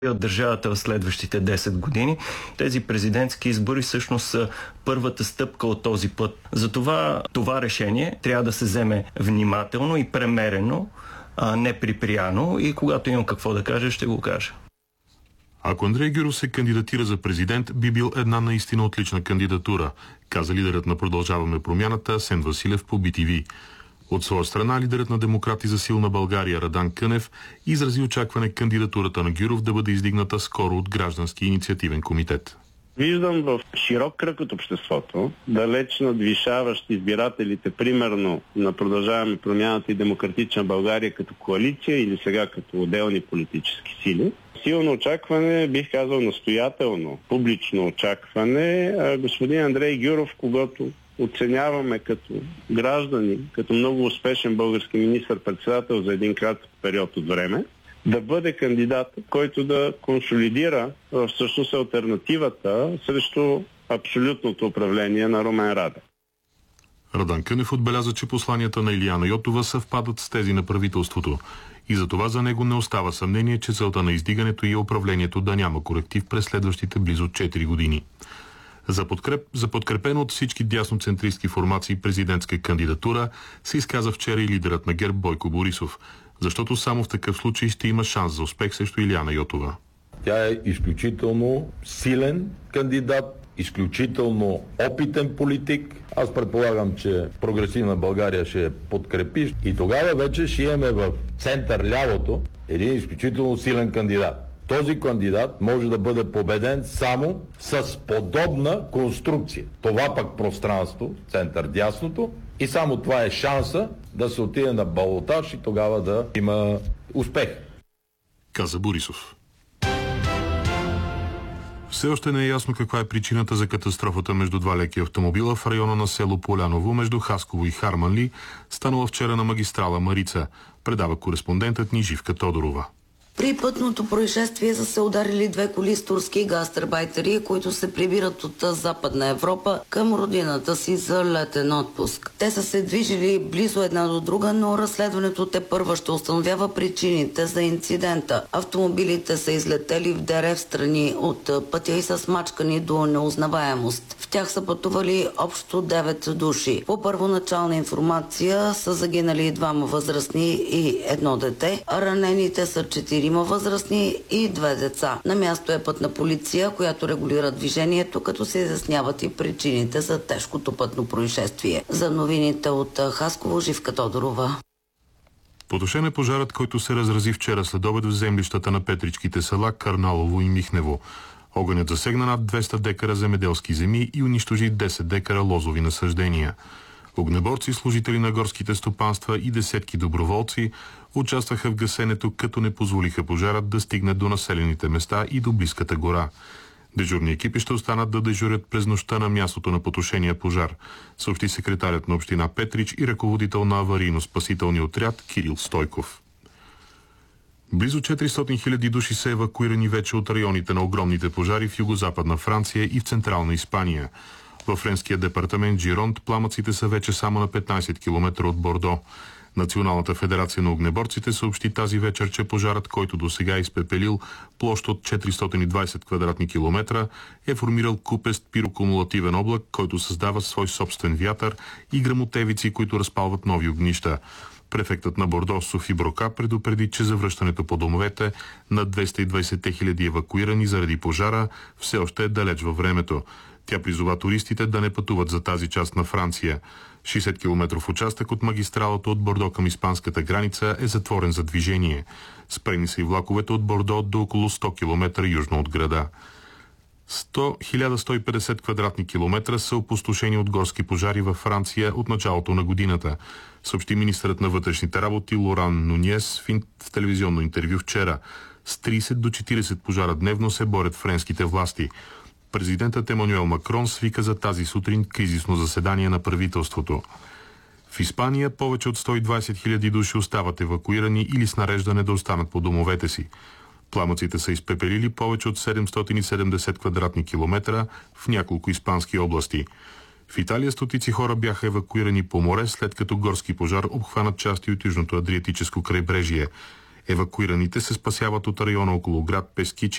от държавата в следващите 10 години. Тези президентски избори всъщност са първата стъпка от този път. Затова това решение трябва да се вземе внимателно и премерено, а не припряно, и когато имам какво да кажа, ще го кажа. Ако Андрей Гюров се кандидатира за президент, би бил една наистина отлична кандидатура, каза лидерът на Продължаваме промяната Асен Василев по BTV. От своя страна, лидерът на Демократи за силна България Радан Кънев изрази очакване кандидатурата на Гюров да бъде издигната скоро от Граждански инициативен комитет. Виждам в широк кръг от обществото, далеч надвишаващ избирателите, примерно на Продължаваме промяната и Демократична България като коалиция или сега като отделни политически сили. Силно очакване, бих казал настоятелно, публично очакване, господин Андрей Гюров, когато оценяваме като граждани, като много успешен български министър-председател за един кратък период от време, да бъде кандидат, който да консолидира всъщност алтернативата срещу абсолютното управление на Румен Радев. Радан Кънев отбеляза, че посланията на Илияна Йотова съвпадат с тези на правителството и затова за него не остава съмнение, че целта на издигането и управлението да няма коректив през следващите близо 4 години. За подкрепено от всички дясноцентристски формации президентска кандидатура се изказа вчера и лидерът на ГЕРБ Бойко Борисов, защото само в такъв случай ще има шанс за успех срещу Илияна Йотова. Тя е изключително силен кандидат, изключително опитен политик. Аз предполагам, че Прогресивна България ще я подкрепи и тогава вече ще имаме в център лявото един изключително силен кандидат. Този кандидат може да бъде победен само с подобна конструкция. Това пък пространство, център дясното, и само това е шанса да се отиде на балотаж и тогава да има успех. Каза Борисов. Все още не е ясно каква е причината за катастрофата между два леки автомобила в района на село Поляново между Хасково и Харманли, станала вчера на магистрала Марица, предава кореспондентът ни Живка Тодорова. При пътното происшествие са се ударили две коли с турски гастарбайтери, които се прибират от Западна Европа към родината си за летен отпуск. Те са се движили близо една до друга, но разследването тепърва ще установява причините за инцидента. Автомобилите са излетели в дерев страни от пътя и са смачкани до неузнаваемост. В тях са пътували общо 9 души. По първоначална информация са загинали 2 възрастни и 1 дете, а ранените са 4 възрастни и 2 деца. На място е пътна полиция, която регулира движението, като се изясняват и причините за тежкото пътно происшествие. За новините от Хасково, Живка Тодорова. Потушен е пожарът, който се разрази вчера следобед в землищата на петричките села Карналово и Михнево. Огънят засегна над 200 декара земеделски земи и унищожи 10 декара лозови насаждения. Огнеборци, служители на горските стопанства и десетки доброволци участваха в гасенето, като не позволиха пожарът да стигне до населените места и до близката гора. Дежурни екипи ще останат да дежурят през нощта на мястото на потушения пожар, съобщи секретарят на община Петрич и ръководител на аварийно-спасителния отряд Кирил Стойков. Близо 400 000 души са евакуирани вече от районите на огромните пожари в югозападна Франция и в централна Испания. Във френския департамент Жиронт пламъците са вече само на 15 км от Бордо. Националната федерация на огнеборците съобщи тази вечер, че пожарът, който досега е изпепелил площ от 420 квадратни километра, е формирал купест пирокумулативен облак, който създава свой собствен вятър и гръмотевици, които разпалват нови огнища. Префектът на Бордо Софи Брока предупреди, че завръщането по домовете на 220 000 евакуирани заради пожара все още е далеч във времето. Тя призова туристите да не пътуват за тази част на Франция. 60 км участък от магистралата от Бордо към испанската граница е затворен за движение. Спрени са и влаковете от Бордо до около 100 км южно от града. 1150 квадратни километра са опустошени от горски пожари във Франция от началото на годината, съобщи министърът на вътрешните работи Лоран Нуньес в телевизионно интервю вчера. С 30 до 40 пожара дневно се борят френските власти. Президентът Емануел Макрон свика за тази сутрин кризисно заседание на правителството. В Испания повече от 120 000 души остават евакуирани или с нареждане да останат по домовете си. Пламъците са изпепелили повече от 770 квадратни километра в няколко испански области. В Италия стотици хора бяха евакуирани по море, след като горски пожар обхванат части от южното Адриатическо крайбрежие. Евакуираните се спасяват от района около град Пескичи